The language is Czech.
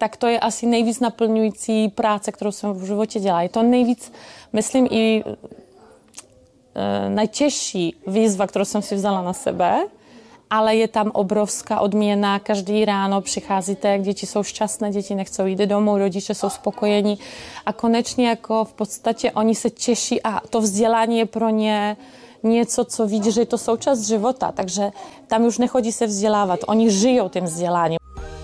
tak to je asi nejvíc naplňující práce, kterou jsem v životě dělala. Je to nejvíc, myslím, i najtěžší výzva, kterou jsem si vzala na sebe, ale je tam obrovská odměna. Každý ráno přicházíte, děti jsou šťastné, děti nechcou jít domů, rodiče jsou spokojení a konečně jako v podstatě oni se těší a to vzdělání je pro ně něco, co vidí, že je to součást života, takže tam už nechodí se vzdělávat, oni žijou tím vzděláním.